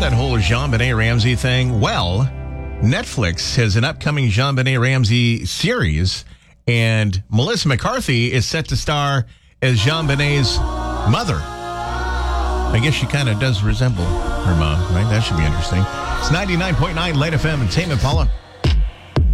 that whole JonBenet Ramsey thing? Well, Netflix has an upcoming JonBenet Ramsey series, and Melissa McCarthy is set to star as JonBenet's mother. I guess she kind of does resemble her mom, right? That should be interesting. It's 99.9 Light FM and Tame Impala.